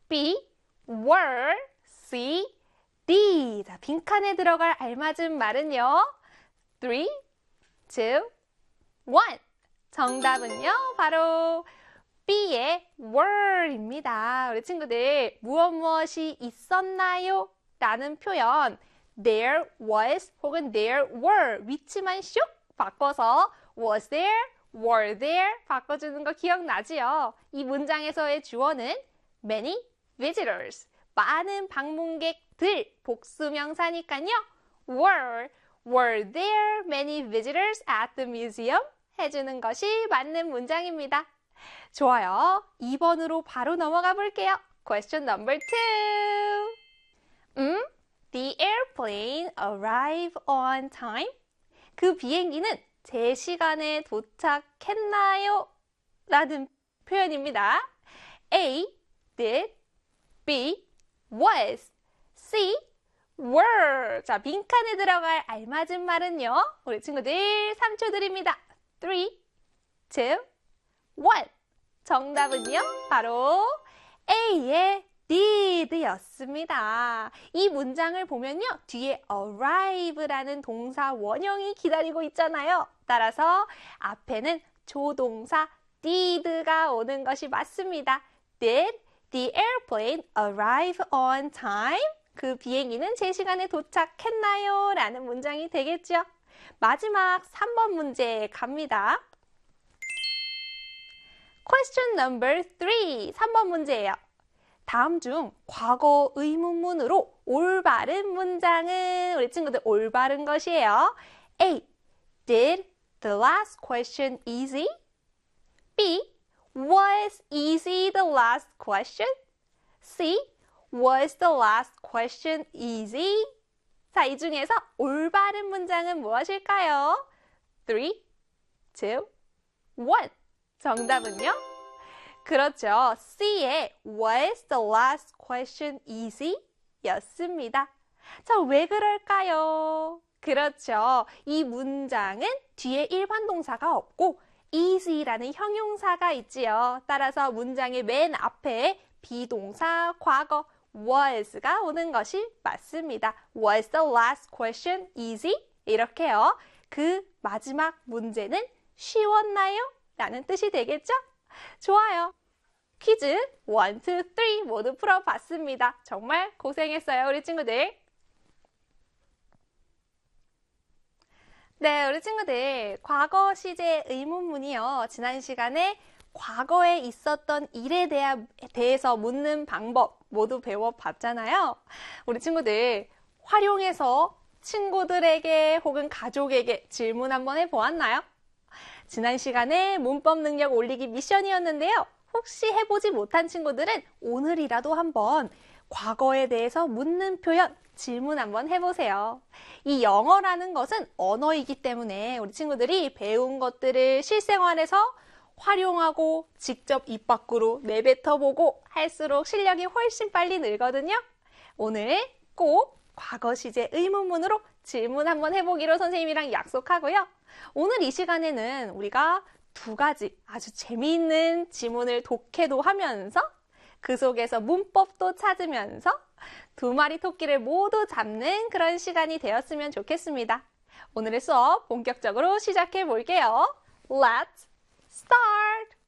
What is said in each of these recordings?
B, were, C, D. 자, 빈칸에 들어갈 알맞은 말은요. 3, 2, 1. 정답은요, 바로 B의 were입니다. 우리 친구들, 무엇이 있었나요? 라는 표현, there was 혹은 there were 위치만 슉 바꿔서 was there, were there 바꿔주는 거 기억나지요? 이 문장에서의 주어는 many visitors, 많은 방문객들, 복수명사니까요. Were there many visitors at the museum? 해주는 것이 맞는 문장입니다. 좋아요. 2번으로 바로 넘어가 볼게요. Question number 2. The airplane arrived on time. 그 비행기는 제 시간에 도착했나요? 라는 표현입니다. A, did, B, was, C, were. 자, 빈칸에 들어갈 알맞은 말은요. 우리 친구들 3초 드립니다. 3, 2, 1. 정답은요. 바로 A의 did였습니다. 이 문장을 보면요. 뒤에 arrive라는 동사 원형이 기다리고 있잖아요. 따라서 앞에는 조동사 did가 오는 것이 맞습니다. Did the airplane arrive on time? 그 비행기는 제 시간에 도착했나요? 라는 문장이 되겠죠. 마지막 3번 문제 갑니다. Question number 3. 3번 문제예요. 다음 중 과거 의문문으로 올바른 문장은 우리 친구들 올바른 것이에요. A. Did the last question easy? B. Was easy the last question? C. Was the last question easy? 자, 이 중에서 올바른 문장은 무엇일까요? 3, 2, 1. 정답은요? 그렇죠. C의 Was the last question easy? 였습니다. 자, 왜 그럴까요? 그렇죠. 이 문장은 뒤에 일반 동사가 없고 easy라는 형용사가 있지요. 따라서 문장의 맨 앞에 비동사 과거 was가 오는 것이 맞습니다. Was the last question easy? 이렇게요. 그 마지막 문제는 쉬웠나요? 라는 뜻이 되겠죠? 좋아요. 퀴즈 1, 2, 3 모두 풀어봤습니다. 정말 고생했어요, 우리 친구들. 네, 우리 친구들. 과거 시제 의문문이요. 지난 시간에 과거에 있었던 일에 대해서 묻는 방법 모두 배워봤잖아요. 우리 친구들 활용해서 친구들에게 혹은 가족에게 질문 한번 해보았나요? 지난 시간에 문법 능력 올리기 미션이었는데요. 혹시 해보지 못한 친구들은 오늘이라도 한번 과거에 대해서 묻는 표현, 질문 한번 해보세요. 이 영어라는 것은 언어이기 때문에 우리 친구들이 배운 것들을 실생활에서 활용하고 직접 입 밖으로 내뱉어보고 할수록 실력이 훨씬 빨리 늘거든요. 오늘 꼭 과거 시제 의문문으로 질문 한번 해보기로 선생님이랑 약속하고요. 오늘 이 시간에는 우리가 2가지 아주 재미있는 지문을 독해도 하면서 그 속에서 문법도 찾으면서 2마리 토끼를 모두 잡는 그런 시간이 되었으면 좋겠습니다. 오늘의 수업 본격적으로 시작해 볼게요. Let's start!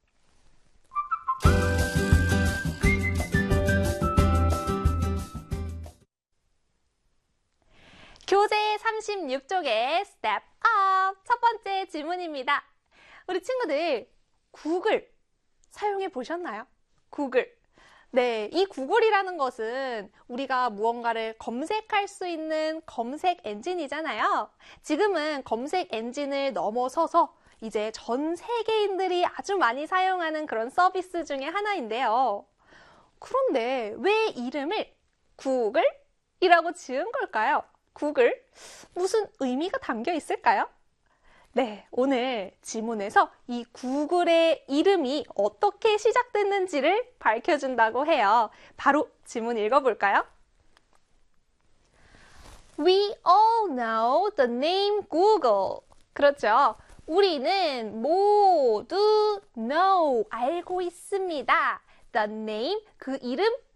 교재 36쪽에 Step Up! 첫 번째 지문입니다. 우리 친구들 구글 사용해 보셨나요? 구글. 네, 이 구글이라는 것은 우리가 무언가를 검색할 수 있는 검색 엔진이잖아요. 지금은 검색 엔진을 넘어서서 이제 전 세계인들이 아주 많이 사용하는 그런 서비스 중에 하나인데요. 그런데 왜 이름을 구글이라고 지은 걸까요? 구글? 무슨 의미가 담겨 있을까요? 네, 오늘 지문에서 이 구글의 이름이 어떻게 시작됐는지를 밝혀준다고 해요. 바로 지문 읽어볼까요? We all know the name Google. 그렇죠. 우리는 모두 know, 알고 있습니다. The name, 그 이름